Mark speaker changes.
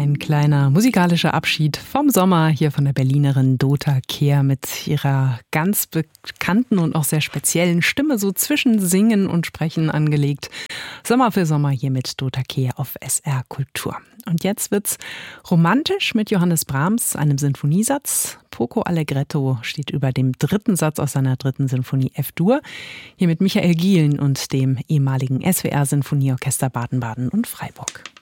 Speaker 1: Ein kleiner musikalischer Abschied vom Sommer hier von der Berlinerin Dota Kehr mit ihrer ganz bekannten und auch sehr speziellen Stimme, so zwischen Singen und Sprechen angelegt. Sommer für Sommer hier mit Dota Kehr auf SR Kultur. Und jetzt wird's romantisch mit Johannes Brahms, einem Sinfoniesatz. Poco Allegretto steht über dem dritten Satz aus seiner dritten Sinfonie F-Dur. Hier mit Michael Gielen und dem ehemaligen SWR Sinfonieorchester Baden-Baden und Freiburg.